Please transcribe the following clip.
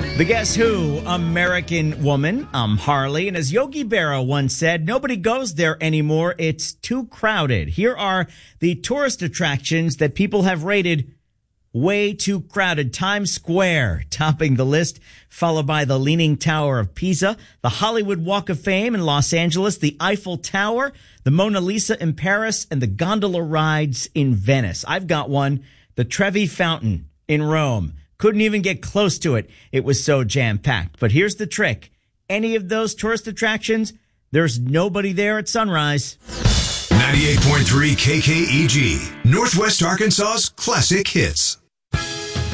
The Guess Who American Woman. I'm Harley. And as Yogi Berra once said, nobody goes there anymore. It's too crowded. Here are the tourist attractions that people have rated way too crowded. Times Square topping the list, followed by the Leaning Tower of Pisa, the Hollywood Walk of Fame in Los Angeles, the Eiffel Tower, the Mona Lisa in Paris, and the gondola rides in Venice. I've got one, the Trevi Fountain in Rome. Couldn't even get close to it. It was so jam-packed. But here's the trick. Any of those tourist attractions, there's nobody there at sunrise. 98.3 KKEG, Northwest Arkansas's classic hits.